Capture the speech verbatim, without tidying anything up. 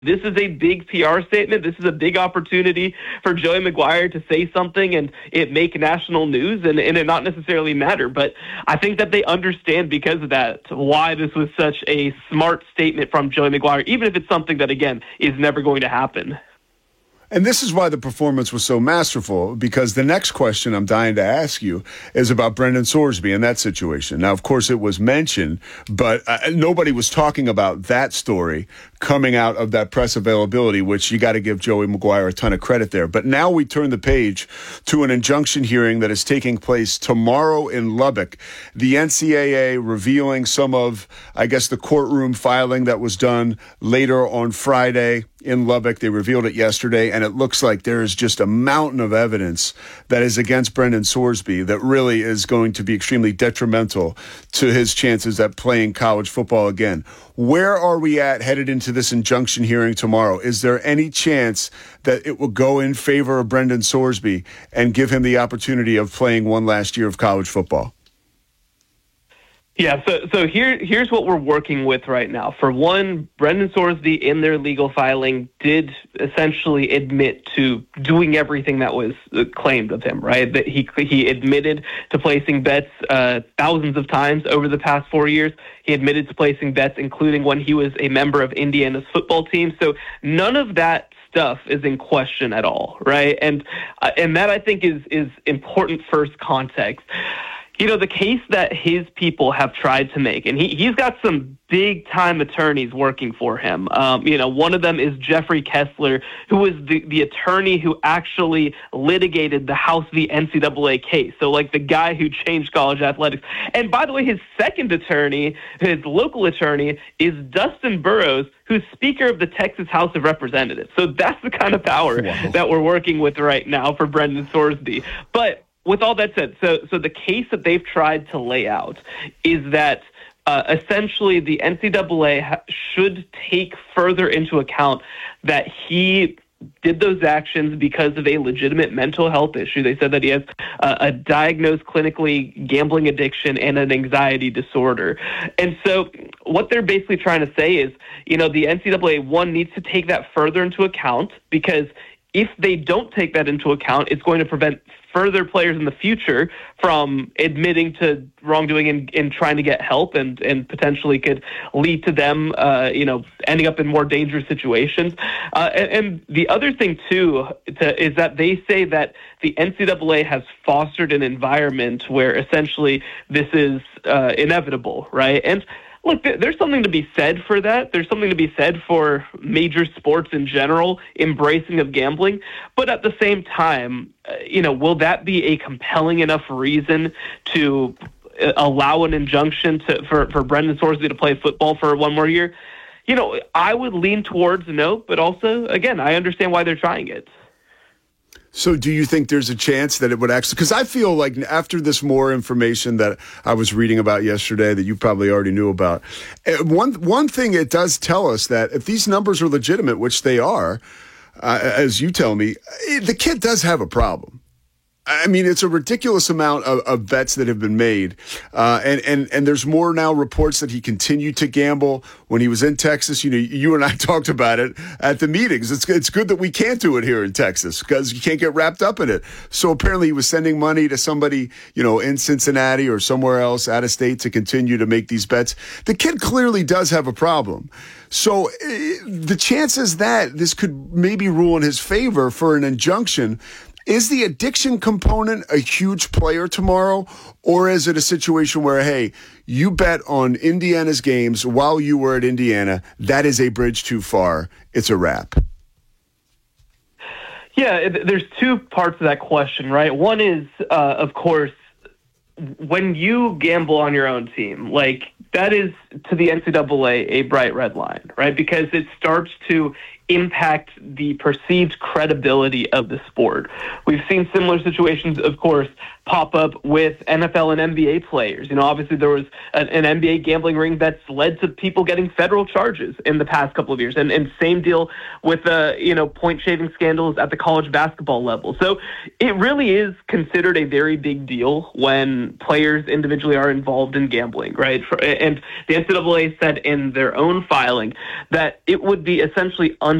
This is a big P R statement. This is a big opportunity for Joey Maguire to say something and it make national news and, and it not necessarily matter. But I think that they understand because of that why this was such a smart statement from Joey Maguire, even if it's something that, again, is never going to happen. And this is why the performance was so masterful, because the next question I'm dying to ask you is about Brendan Sorsby and that situation. Now, of course, it was mentioned, but uh, nobody was talking about that story coming out of that press availability, which you got to give Joey Maguire a ton of credit there. But now we turn the page to an injunction hearing that is taking place tomorrow in Lubbock. The N C double A revealing some of, I guess, the courtroom filing that was done later on Friday in Lubbock. They revealed it yesterday, and it looks like there is just a mountain of evidence that is against Brendan Sorsby that really is going to be extremely detrimental to his chances at playing college football again. Where are we at headed into this injunction hearing tomorrow? Is there any chance that it will go in favor of Brendan Sorsby and give him the opportunity of playing one last year of college football? Yeah, so so here here's what we're working with right now. For one, Brendan Sorsby in their legal filing did essentially admit to doing everything that was claimed of him, right? That he he admitted to placing bets uh, thousands of times over the past four years. He admitted to placing bets, including when he was a member of Indiana's football team. So none of that stuff is in question at all, right? And uh, and that I think is is important first context. You know, the case that his people have tried to make, and he, he's got some big-time attorneys working for him. Um, you know, one of them is Jeffrey Kessler, who was the, the attorney who actually litigated the House v. N C double A case. So, like, the guy who changed college athletics. And, by the way, his second attorney, his local attorney, is Dustin Burrows, who's Speaker of the Texas House of Representatives. So that's the kind of power wow. that we're working with right now for Brendan Sorsby. But with all that said, so so the case that they've tried to lay out is that uh, essentially the N C double A ha- should take further into account that he did those actions because of a legitimate mental health issue. They said that he has uh, a diagnosed clinically gambling addiction and an anxiety disorder. And so what they're basically trying to say is, you know, the N C double A, one, needs to take that further into account, because if they don't take that into account, it's going to prevent further players in the future from admitting to wrongdoing and, and trying to get help, and, and potentially could lead to them, uh, you know, ending up in more dangerous situations. Uh, and, and the other thing, too, to, is that they say that the N C double A has fostered an environment where essentially this is uh, inevitable, right? And look, there's something to be said for that. There's something to be said for major sports in general embracing of gambling. But at the same time, uh, you know, will that be a compelling enough reason to uh, allow an injunction to for, for Brendan Sorsby to play football for one more year? You know, I would lean towards no, but also, again, I understand why they're trying it. So do you think there's a chance that it would actually, because I feel like after this more information that I was reading about yesterday that you probably already knew about, one one thing it does tell us that if these numbers are legitimate, which they are, uh, as you tell me, the kid does have a problem. I mean, it's a ridiculous amount of, of bets that have been made. Uh, and, and, and there's more now reports that he continued to gamble when he was in Texas. You know, you and I talked about it at the meetings. It's, it's good that we can't do it here in Texas because you can't get wrapped up in it. So apparently he was sending money to somebody, you know, in Cincinnati or somewhere else out of state to continue to make these bets. The kid clearly does have a problem. So uh, the chances that this could maybe rule in his favor for an injunction. Is the addiction component a huge player tomorrow, or is it a situation where, hey, you bet on Indiana's games while you were at Indiana, that is a bridge too far, it's a wrap? Yeah, there's two parts of that question, right? One is, uh, of course, when you gamble on your own team, like that is to the N C double A a bright red line, right? Because it starts to impact the perceived credibility of the sport. We've seen similar situations, of course, pop up with N F L and N B A players. You know, obviously there was an, an N B A gambling ring that's led to people getting federal charges in the past couple of years. And, and same deal with, uh, you know, point shaving scandals at the college basketball level. So it really is considered a very big deal when players individually are involved in gambling, right? For, and the N C double A said in their own filing that it would be essentially un